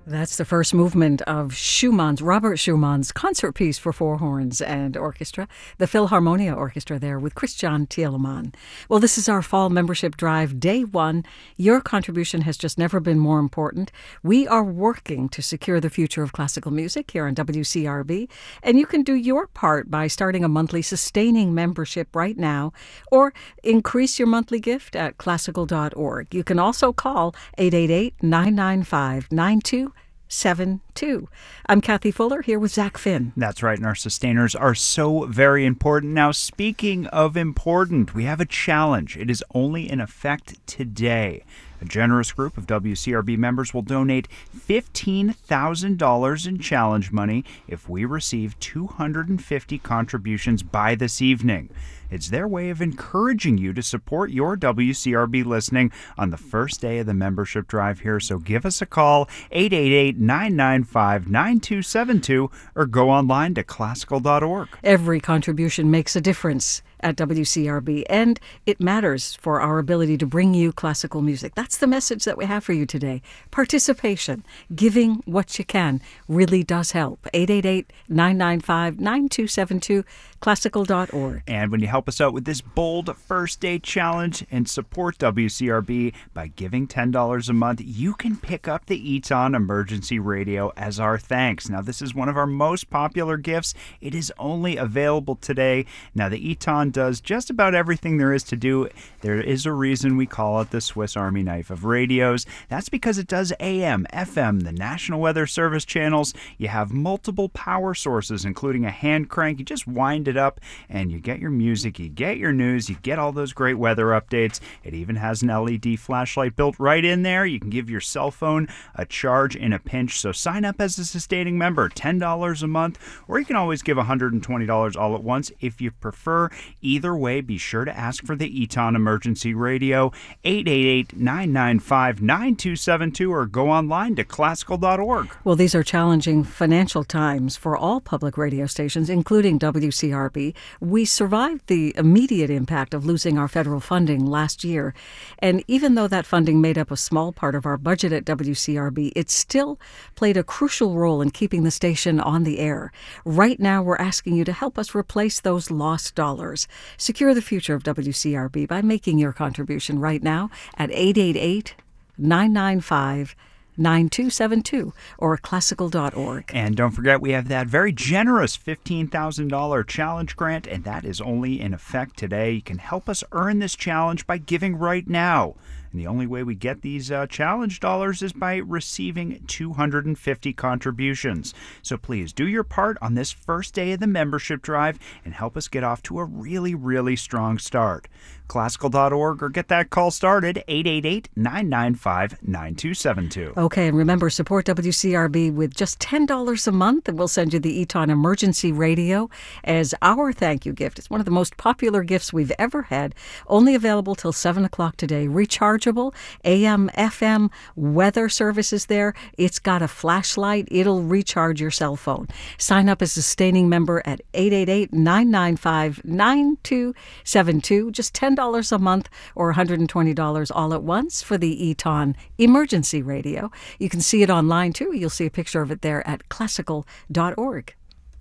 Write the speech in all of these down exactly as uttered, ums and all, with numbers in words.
That's the first movement of Schumann's, Robert Schumann's concert piece for four horns and orchestra, the Philharmonia Orchestra there with Christian Thielemann. Well, this is our fall membership drive, day one. Your contribution has just never been more important. We are working to secure the future of classical music here on W C R B, and you can do your part by starting a monthly sustaining membership right now, or increase your monthly gift at classical dot org. You can also call eight eight eight, nine nine five, nine two seven two. I'm Kathy Fuller here with Zach Finn. That's right, and our sustainers are so very important. Now, speaking of important, we have a challenge. It is only in effect today. A generous group of W C R B members will donate fifteen thousand dollars in challenge money if we receive two hundred fifty contributions by this evening. It's their way of encouraging you to support your W C R B listening on the first day of the membership drive here. So give us a call, eight eight eight, nine nine five, nine two seven two, or go online to classical dot org. Every contribution makes a difference at W C R B, and it matters for our ability to bring you classical music. That's the message that we have for you today. Participation, giving what you can, really does help. eight eight eight, nine nine five, nine two seven two, classical dot org. And when you help us out with this bold first day challenge and support W C R B by giving ten dollars a month, you can pick up the Eton Emergency Radio as our thanks. Now, this is one of our most popular gifts. It is only available today. Now, the Eton does just about everything there is to do. There is a reason we call it the Swiss Army knife of radios. That's because it does A M, F M, the National Weather Service channels. You have multiple power sources, including a hand crank. You just wind it up and you get your music, you get your news, you get all those great weather updates. It even has an L E D flashlight built right in there. You can give your cell phone a charge in a pinch. So sign up as a sustaining member, ten dollars a month, or you can always give one hundred twenty dollars all at once if you prefer. Either way, be sure to ask for the Eton Emergency Radio, eight eight eight, nine nine five, nine two seven two, or go online to classical dot org. Well, these are challenging financial times for all public radio stations, including W C R B. We survived the immediate impact of losing our federal funding last year, and even though that funding made up a small part of our budget at W C R B, it still played a crucial role in keeping the station on the air. Right now, we're asking you to help us replace those lost dollars. Secure the future of W C R B by making your contribution right now at eight eight eight, nine nine five, nine two seven two or classical dot org. And don't forget, we have that very generous fifteen thousand dollars challenge grant, and that is only in effect today. You can help us earn this challenge by giving right now. And the only way we get these uh, challenge dollars is by receiving two hundred fifty contributions. So please do your part on this first day of the membership drive and help us get off to a really, really strong start. classical dot org, or get that call started, eight eight eight, nine nine five, nine two seven two. Okay, and remember, support W C R B with just ten dollars a month, and we'll send you the Eton Emergency Radio as our thank you gift. It's one of the most popular gifts we've ever had, only available till seven o'clock today. Rechargeable, A M, F M, weather services there. It's got a flashlight. It'll recharge your cell phone. Sign up as a sustaining member at eight eight eight, nine nine five, nine two seven two. Just ten dollars a month or one hundred twenty dollars all at once for the Eton Emergency Radio. You can see it online, too. You'll see a picture of it there at classical dot org.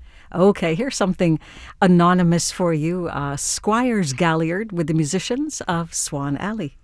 Okay, here's something anonymous for you. Uh, Squires Galliard with the musicians of Swan Alley.